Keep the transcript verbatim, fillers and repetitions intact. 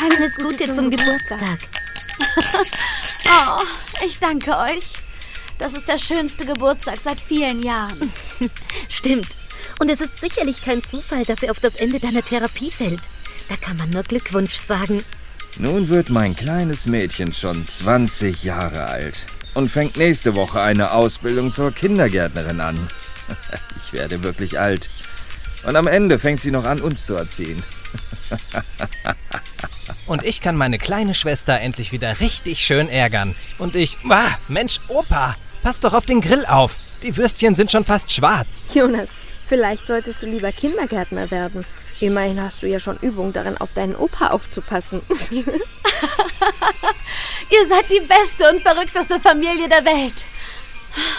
Alles, Alles Gute, Gute zum, zum Geburtstag. Geburtstag. Oh, ich danke euch. Das ist der schönste Geburtstag seit vielen Jahren. Stimmt. Und es ist sicherlich kein Zufall, dass er auf das Ende deiner Therapie fällt. Da kann man nur Glückwunsch sagen. Nun wird mein kleines Mädchen schon zwanzig Jahre alt und fängt nächste Woche eine Ausbildung zur Kindergärtnerin an. Ich werde wirklich alt. Und am Ende fängt sie noch an, uns zu erziehen. Und ich kann meine kleine Schwester endlich wieder richtig schön ärgern. Und ich... Ah, Mensch, Opa, pass doch auf den Grill auf. Die Würstchen sind schon fast schwarz. Jonas, vielleicht solltest du lieber Kindergärtner werden. Immerhin hast du ja schon Übung darin, auf deinen Opa aufzupassen. Ihr seid die beste und verrückteste Familie der Welt.